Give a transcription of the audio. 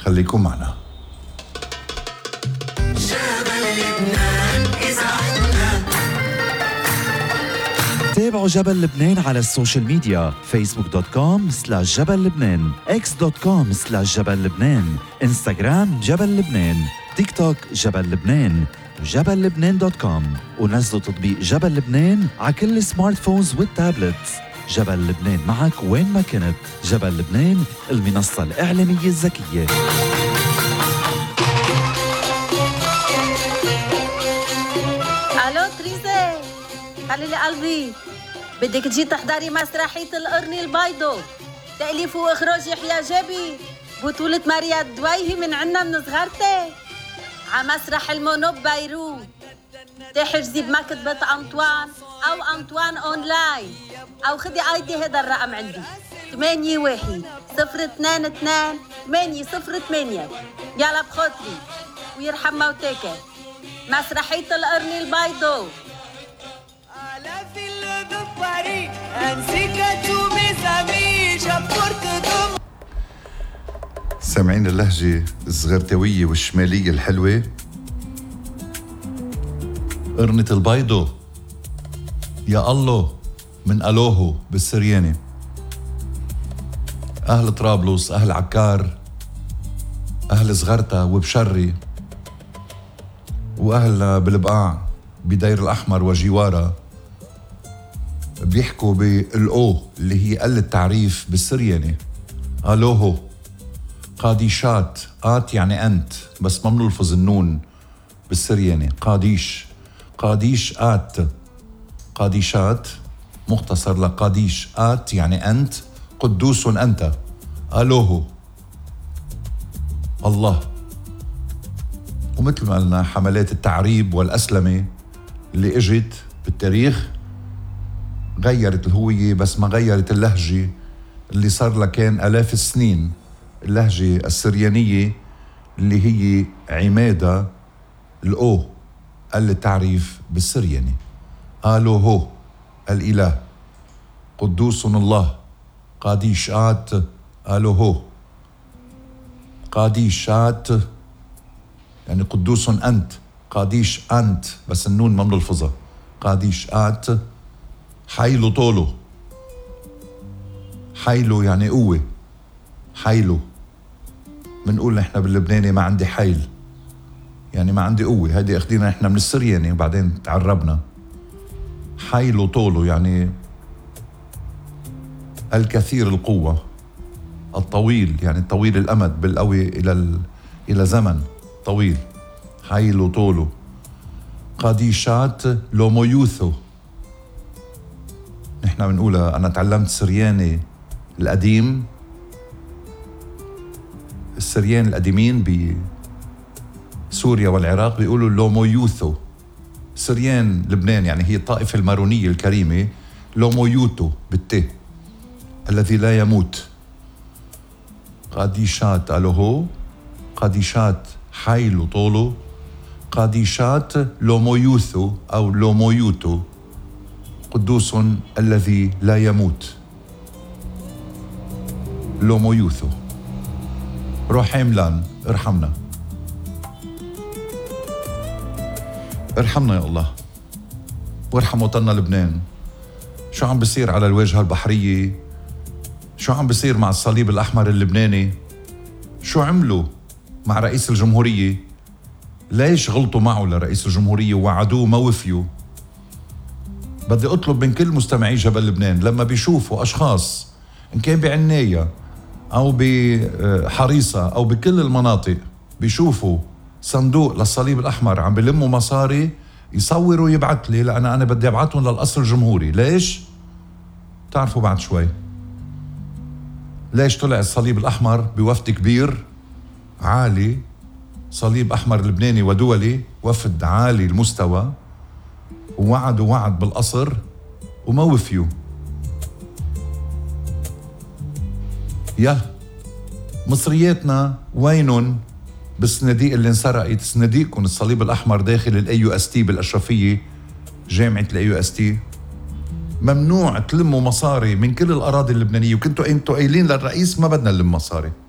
خليكم معنا. تابعوا جبل لبنان على السوشيال ميديا facebook.com/جبل لبنان x.com/جبل لبنان انستغرام جبل لبنان تيك توك جبل لبنان وجبل لبنان.com ونزلوا تطبيق جبل لبنان على كل السمارت فونز والتابلتس. جبل لبنان معك وين ما كنت. جبل لبنان المنصة الإعلامية الذكية. الو تريزي خليلي قلبي، بدك تجي تحضري مسرحية القرن البيضو، تأليف وإخراج يحيى جابي، بطولة ماريا الدويهي من عنا من صغرتي، عمسرح المونوب بيروت. تحجزي بمكتبة أنطوان أو أنطوان أونلاين، أو خدي ايدي هذا الرقم عندي 81-022-808. يلا بخاطري ويرحم موتاك. مسرحية القرن البيضو. سامعين اللهجة الزغرتاوية والشمالية الحلوة؟ قرنة البيضو يا الله من ألوهو بالسرياني. أهل طرابلس، أهل عكار، أهل زغرتا وبشري، وأهل بالبقاع بدير الأحمر وجوارة بيحكوا بالأو اللي هي قل التعريف بالسرياني. ألوهو قاديشات، آت يعني أنت بس ما بنلفظ النون بالسرياني. قاديش، قاديش آت، قاديشات مختصر لقاديش. آت يعني أنت، قدوس أنت. ألوهو الله. ومثل ما قلنا حملات التعريب والأسلمة اللي اجت بالتاريخ غيرت الهوية بس ما غيرت اللهجة اللي صار لها كان آلاف السنين. اللهجة السريانية اللي هي عمادة الأو قل التعريف بالسرياني. آلوهو الإله، قدوس الله، قاديشات. آلوهو قاديشات يعني قدوس أنت، قاديش أنت بس النون ما بنلفظها. قاديشات. حيلو طولو، حيلو يعني قوة. حيلو منقول نحن باللبناني ما عندي حيل، يعني ما عندي قوة. هيدي اخدينا نحن من السرياني وبعدين تعربنا. حيلو طولو يعني الكثير القوة، الطويل يعني طويل الأمد، بالقوي إلى زمن طويل. حيلو طولو. قاديشات لومويوثو، نحن بنقولها. أنا تعلمت سرياني القديم، السريان القديمين بسوريا والعراق بيقولوا لومويوثو. سريان لبنان يعني هي الطائفة المارونية الكريمة. لومويوتو بالتي الذي لا يموت. قاديشات ألوهو، قاديشات حيلو طولو، قاديشات لومويوثو أو لومويوتو، قدوس الذي لا يموت. لومويوثو. روح حملان ارحمنا، ارحمنا يا الله وارحم وطننا لبنان. شو عم بيصير على الواجهة البحرية؟ شو عم بيصير مع الصليب الأحمر اللبناني؟ شو عملوا مع رئيس الجمهورية؟ ليش غلطوا معه لرئيس الجمهورية ووعدوه ما وفيوا؟ بدي أطلب من كل مستمعي جبل لبنان لما بيشوفوا أشخاص إن كان بعناية أو بحريصة أو بكل المناطق بيشوفوا صندوق للصليب الأحمر عم بلموا مصاري، يصوروا يبعت لي، لأن أنا بدي أبعتهم للقصر الجمهوري. ليش؟ تعرفوا بعد شوي ليش طلع الصليب الأحمر بوفد كبير عالي، صليب أحمر لبناني ودولي، وفد عالي المستوى، ووعدوا وعد بالقصر وما وفيوا. يا مصرياتنا وينن بالصناديق اللي انسرقت؟ صناديقكم الصليب الأحمر داخل AUST بالأشرفية، جامعة AUST. ممنوع تلموا مصاري من كل الأراضي اللبنانية، وكنتوا انتوا قايلين للرئيس ما بدنا نلم مصاري.